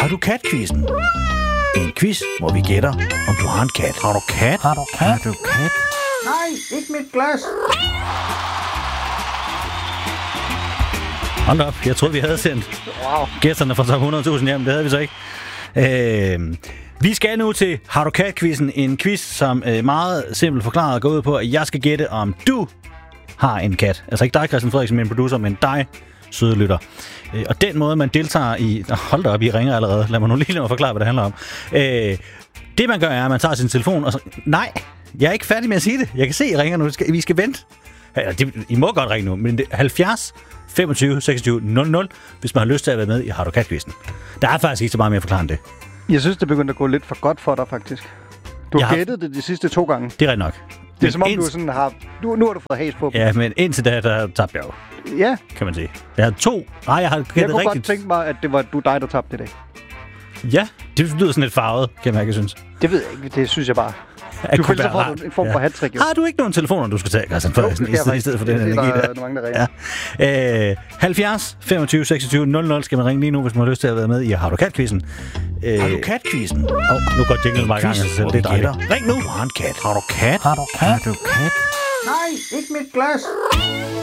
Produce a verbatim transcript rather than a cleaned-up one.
du kat-quizzen? En quiz, hvor vi gætter, om du har en kat. Har du kat? Har du kat? Har du kat? Nej, ikke mit glas. Hold op, jeg troede, vi havde sendt Wow. gæsterne fra top hundrede tusind hjem. Det havde vi så ikke. Øh, vi skal nu til Har du kat-quizzen. En quiz, som øh, meget simpelt forklaret går ud på, at jeg skal gætte, om du har en kat. Altså ikke dig, Christian Frederiksen, min producer, men dig, søde lytter. Øh, og den måde, man deltager i... Nå, hold da op, I ringer allerede. Lad mig nu lige lade mig forklare, hvad det handler om. Øh, det, man gør, er, at man tager sin telefon og så... Nej, jeg er ikke færdig med at sige det. Jeg kan se, I ringer nu. Vi skal vente. Ja, det, I må godt ringe nu, men det er halvfjerds femogtyve seksogtyve nul nul, hvis man har lyst til at være med i Har du kat-quizzen. Der er faktisk ikke så meget mere at forklare end det. Jeg synes, det begyndte at gå lidt for godt for dig, faktisk. Du har har... gættet det de sidste to gange. Det er rigtigt nok. Det er som om, indtil... du sådan har... Nu, nu har du fået has på dem. Ja, men indtil da, der tabte jeg jo. Ja. Kan man sige. Jeg har to... Nej, jeg har gættet rigtigt. Jeg kunne rigtigt. godt tænke mig, at det var du dig, der tabte i dag. Ja, det lyder sådan lidt farvet, kan man ikke synes. Det ved jeg ikke. Det synes jeg bare. Du føler så får du en form ja. for hat-trick, jo. Har du ikke nogen telefoner, du skal tage, Christian Frederiksen, i, i stedet for den energi der? Der er mange, der ringer. Ja. Øh, halvfjerds femogtyve seksogtyve nul nul skal man ringe lige nu, hvis man har lyst til at være med i Har du kat-quizzen. Øh, har du kat-quizzen? Åh, oh, nu går jinglen bare i gang af sig selv. Det er dejligt. Ring nu! Du har en kat. Har du kat? Har du kat? Har du kat? Nej, ikke mit glas.